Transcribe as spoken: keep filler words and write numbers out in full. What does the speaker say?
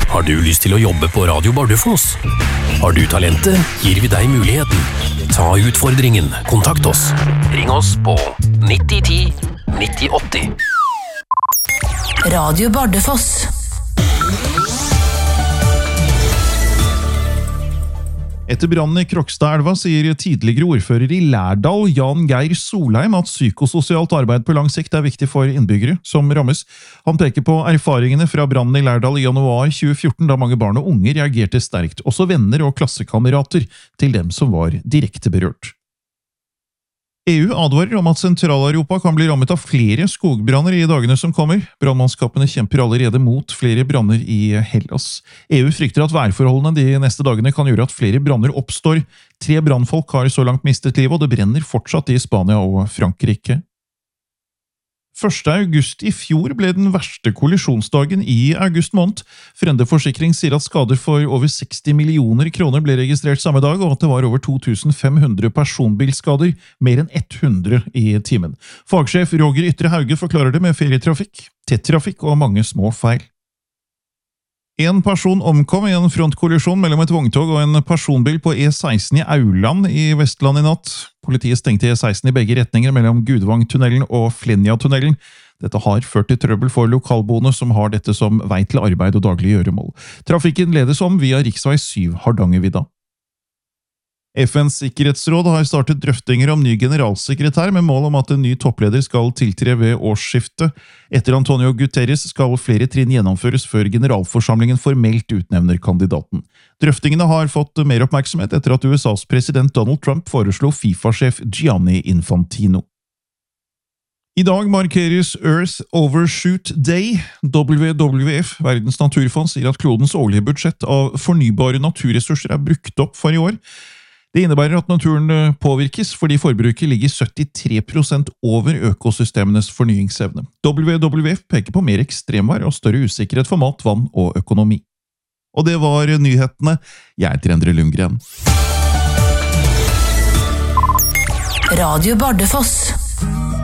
Har du lyst til å jobbe på Radio Bardufoss? Har du talentet, gir vi deg muligheten. Ta utfordringen. Kontakt oss. Ring oss på nitti ti nitti åtti. Radio Bardufoss. Etter brannen i Krokstadelva sier tidligere ordfører i Lærdal, Jan Geir Solheim, at psykososialt arbeid på lang sikt er viktig for innbyggere som rammes. Han peker på erfaringene fra brannen i Lærdal i januar tjue fjorten, da mange barn og unge reagerte sterkt, også venner og klassekamerater til dem som var direkte berørt. E U advarer om at Sentral-Europa kan bli rammet av flere skogbranner i dagene som kommer. Brannmannskapene kjemper allerede mot flere branner i Hellas. E U frykter at værforholdene de neste dagene kan gjøre at flere branner oppstår. Tre brannfolk har så langt mistet livet, og det brenner fortsatt i Spania og Frankrike. første august i fjor ble den verste kollisjonsdagen i august måned. Frende Forsikring sier at skader for over seksti millioner kroner ble registrert samme dag, og at det var over to tusen fem hundre personbilskader, mer enn hundre i timen. Fagsjef Roger Ytre Hauge forklarer det med ferietrafikk, tett trafikk og mange små feil. En person omkom i en frontkollisjon mellom et vogntog og en personbil på E seksten i Auland i Vestland i natt. Politiet stengte E seksten i begge retninger mellom Gudvangtunnelen og Flenja-tunnelen. Dette har ført til trøbbel for lokalboende som har dette som vei til arbeid og daglig gjøremål. Trafikken ledes om via riksvei syv Hardangervidda. F N's sikkerhetsråd har startet drøftinger om ny generalsekretær med mål om at en ny toppleder skal tiltre ved årsskiftet. Etter Antonio Guterres skal flere trinn gjennomføres før generalforsamlingen formelt utnevner kandidaten. Drøftingene har fått mer oppmerksomhet etter at U S A's president Donald Trump foreslo FIFA-sjef Gianni Infantino. I dag markeres Earth Overshoot Day. W W F, Verdens naturfond, sier at klodens årlige budsjett av fornybare naturressurser er brukt opp for i år. Det innebærer at naturen påvirkes fordi forbruket ligger syttitre prosent over økosystemenes fornyingsevne. W W F peker på mer ekstremvær og større usikkerhet for mat, vann og økonomi. Og det var nyhetene. Jeg heter Endre Lundgren. Radio Bardufoss.